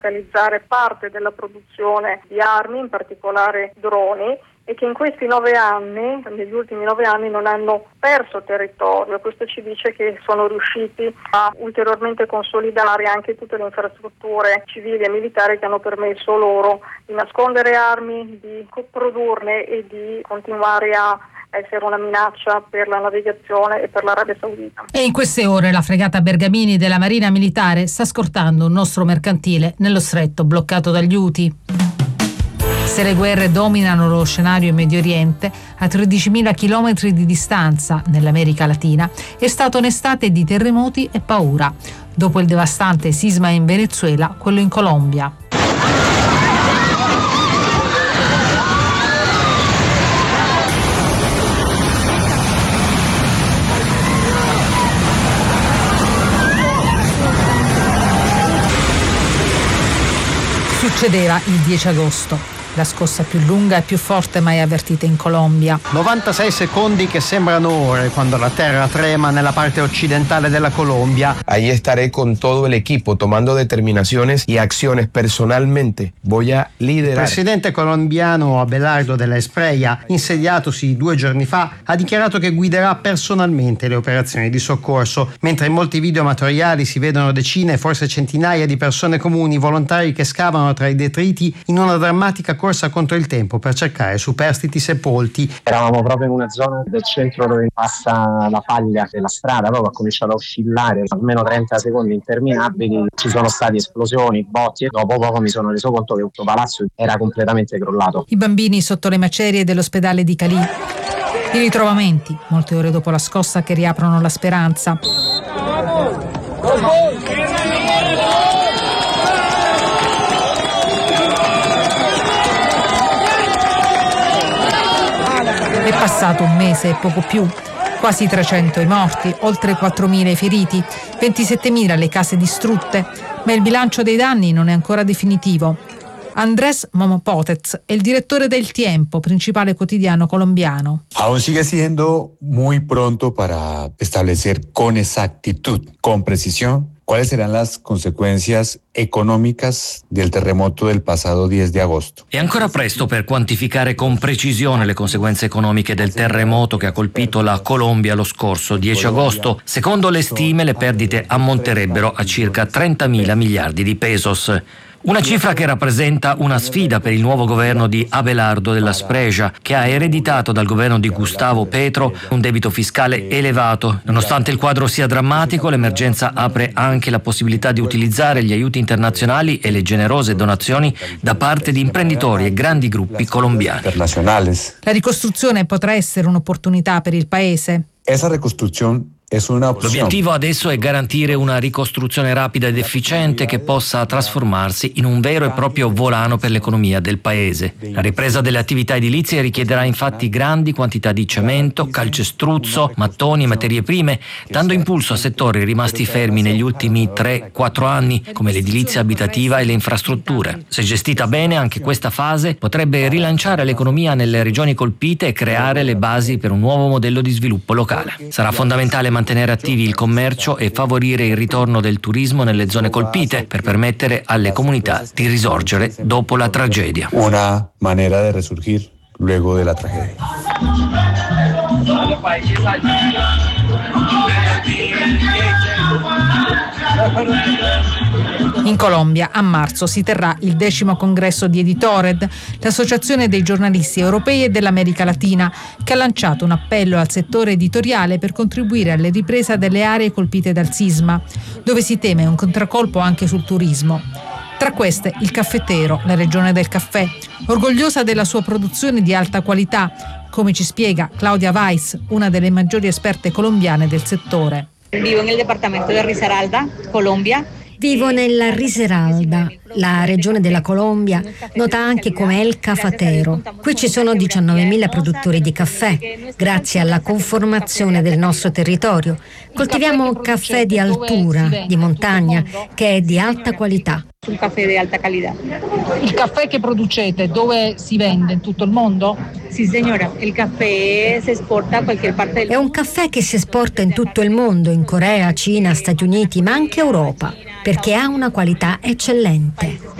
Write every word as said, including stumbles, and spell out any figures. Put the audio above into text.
realizzare parte della produzione di armi, in particolare droni, e che in questi nove anni, negli ultimi nove anni, non hanno perso territorio. Questo ci dice che sono riusciti a ulteriormente consolidare anche tutte le infrastrutture civili e militari che hanno permesso loro di nascondere armi, di produrne e di continuare a essere una minaccia per la navigazione e per l'Arabia Saudita. E in queste ore la fregata Bergamini della Marina Militare sta scortando un nostro mercantile nello stretto bloccato dagli Houthi. Se le guerre dominano lo scenario in Medio Oriente, a tredicimila chilometri di distanza, nell'America Latina, è stata un'estate di terremoti e paura. Dopo il devastante sisma in Venezuela, quello in Colombia. Succedeva il dieci agosto. La scossa più lunga e più forte mai avvertita in Colombia. novantasei secondi che sembrano ore quando la terra trema nella parte occidentale della Colombia. Ahí estaré con todo el equipo tomando determinaciones y acciones personalmente. Voy a liderar. Il presidente colombiano Abelardo de la Espriella, insediatosi due giorni fa, ha dichiarato che guiderà personalmente le operazioni di soccorso, mentre in molti video amatoriali si vedono decine, forse centinaia di persone comuni, volontari che scavano tra i detriti in una drammatica corsa contro il tempo per cercare superstiti sepolti. Eravamo proprio in una zona del centro dove passa la faglia della strada, proprio ha cominciato a oscillare almeno trenta secondi interminabili, ci sono state esplosioni, botti e dopo poco mi sono reso conto che tutto palazzo era completamente crollato. I bambini sotto le macerie dell'ospedale di Cali. I ritrovamenti, molte ore dopo la scossa, che riaprono la speranza. È passato un mese e poco più, quasi trecento i morti, oltre quattromila i feriti, ventisettemila le case distrutte, ma il bilancio dei danni non è ancora definitivo. Andrés Momopotez è il direttore del Tiempo, principale quotidiano colombiano. Aún sigue siendo muy pronto para establecer con exactitud, con precisión, cuáles serán las consecuencias económicas del terremoto del passato dieci di agosto. È ancora presto per quantificare con precisione le conseguenze economiche del terremoto che ha colpito la Colombia lo scorso dieci agosto. Secondo le stime, le perdite ammonterebbero a circa trentamila miliardi di pesos. Una cifra che rappresenta una sfida per il nuovo governo di Abelardo de la Espriella, che ha ereditato dal governo di Gustavo Petro un debito fiscale elevato. Nonostante il quadro sia drammatico, l'emergenza apre anche la possibilità di utilizzare gli aiuti internazionali e le generose donazioni da parte di imprenditori e grandi gruppi colombiani. La ricostruzione potrà essere un'opportunità per il paese. Esa reconstrucción L'obiettivo adesso è garantire una ricostruzione rapida ed efficiente che possa trasformarsi in un vero e proprio volano per l'economia del paese. La ripresa delle attività edilizie richiederà infatti grandi quantità di cemento, calcestruzzo, mattoni e materie prime, dando impulso a settori rimasti fermi negli ultimi tre quattro anni, come l'edilizia abitativa e le infrastrutture. Se gestita bene, anche questa fase potrebbe rilanciare l'economia nelle regioni colpite e creare le basi per un nuovo modello di sviluppo locale. Sarà fondamentale mantenere attivi il commercio e favorire il ritorno del turismo nelle zone colpite per permettere alle comunità di risorgere dopo la tragedia. Una manera de resurgir luego de la tragedia. In Colombia a marzo si terrà il decimo congresso di Editored, l'associazione dei giornalisti europei e dell'America Latina, che ha lanciato un appello al settore editoriale per contribuire alla ripresa delle aree colpite dal sisma, dove si teme un contraccolpo anche sul turismo. Tra queste il Caffettero, la regione del caffè, orgogliosa della sua produzione di alta qualità, come ci spiega Claudia Weiss, una delle maggiori esperte colombiane del settore. Vivo nel departamento di Risaralda, Colombia. Vivo nella Risaralda, la regione della Colombia, nota anche come El Cafetero. Qui ci sono diciannovemila produttori di caffè, grazie alla conformazione del nostro territorio. Coltiviamo caffè di altura, di montagna, che è di alta qualità. Un caffè di alta qualità. Il caffè che producete dove si vende? In tutto il mondo? Sì, signora, il caffè si esporta a qualche parte del mondo. È un caffè che si esporta in tutto il mondo, in Corea, Cina, Stati Uniti, ma anche Europa. perché ha una qualità eccellente.